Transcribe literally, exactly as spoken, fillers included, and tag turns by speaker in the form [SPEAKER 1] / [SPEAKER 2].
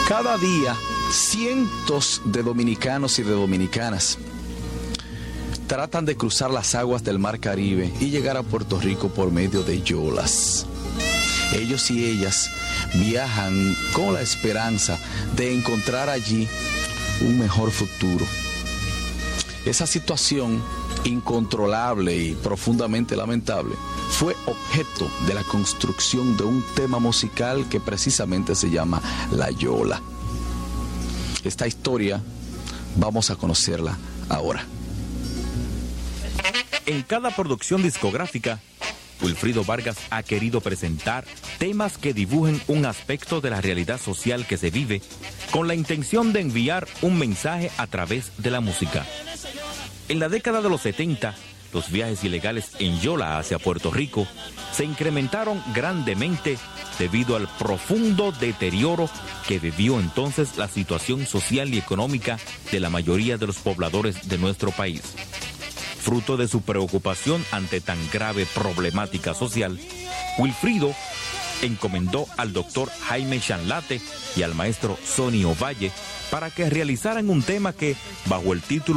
[SPEAKER 1] Cada día, cientos de dominicanos y de dominicanas tratan de cruzar las aguas del Mar Caribe y llegar a Puerto Rico por medio de yolas. Ellos y ellas viajan con la esperanza de encontrar allí un mejor futuro. Esa situación incontrolable y profundamente lamentable fue objeto de la construcción de un tema musical que precisamente se llama La Yola. Esta historia vamos a conocerla ahora.
[SPEAKER 2] En cada producción discográfica, Wilfrido Vargas ha querido presentar temas que dibujen un aspecto de la realidad social que se vive, con la intención de enviar un mensaje a través de la música. En la década de los setenta, los viajes ilegales en yola hacia Puerto Rico se incrementaron grandemente debido al profundo deterioro que vivió entonces la situación social y económica de la mayoría de los pobladores de nuestro país. Fruto de su preocupación ante tan grave problemática social, Wilfrido encomendó al doctor Jaime Chanlate y al maestro Sonny Ovalle para que realizaran un tema que, bajo el título